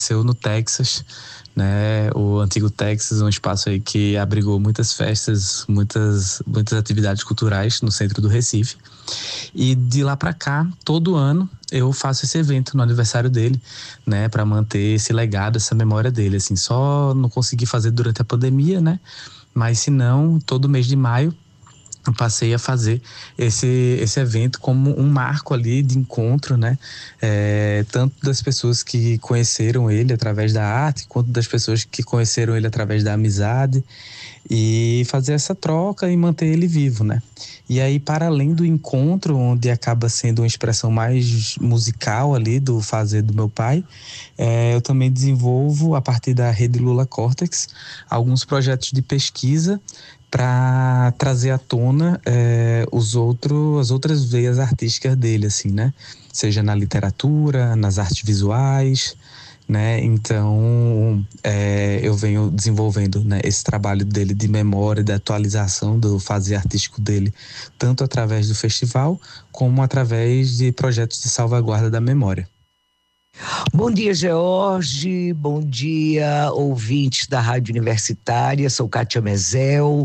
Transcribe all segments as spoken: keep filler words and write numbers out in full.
Nasceu no Texas, né? O antigo Texas, um espaço aí que abrigou muitas festas, muitas, muitas atividades culturais no centro do Recife. E de lá para cá, todo ano, eu faço esse evento no aniversário dele, né? Para manter esse legado, essa memória dele, assim. Só não consegui fazer durante a pandemia, né? Mas se não, todo mês de maio, eu passei a fazer esse, esse evento como um marco ali de encontro, né? É, tanto das pessoas que conheceram ele através da arte, quanto das pessoas que conheceram ele através da amizade, e fazer essa troca e manter ele vivo, né? E aí, para além do encontro, onde acaba sendo uma expressão mais musical ali do fazer do meu pai, é, eu também desenvolvo, a partir da Rede Lula Cortex, alguns projetos de pesquisa para trazer à tona é, os outros, as outras veias artísticas dele, assim, né? Seja na literatura, nas artes visuais, né? Então, é, eu venho desenvolvendo, né, esse trabalho dele de memória, de atualização do fazer artístico dele, tanto através do festival, como através de projetos de salvaguarda da memória. Bom dia, George. Bom dia, ouvintes da Rádio Universitária. Sou Kátia Mezel.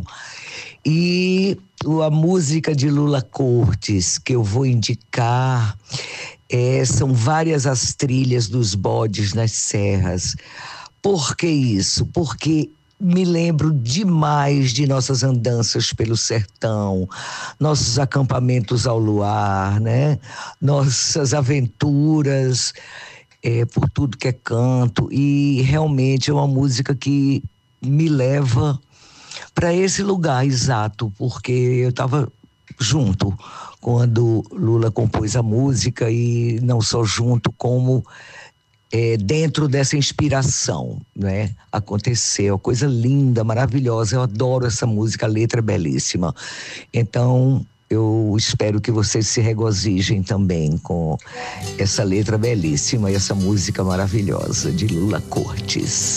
E a música de Lula Cortes que eu vou indicar é, são várias as trilhas dos bodes nas serras. Por que isso? Porque me lembro demais de nossas andanças pelo sertão, nossos acampamentos ao luar, né? Nossas aventuras é, por tudo que é canto, e realmente é uma música que me leva para esse lugar exato, porque eu estava junto quando Lula compôs a música, e não só junto, como é, dentro dessa inspiração, né? Aconteceu, coisa linda, maravilhosa. Eu adoro essa música, a letra é belíssima. Então, eu espero que vocês se regozijem também com essa letra belíssima e essa música maravilhosa de Lula Cortes.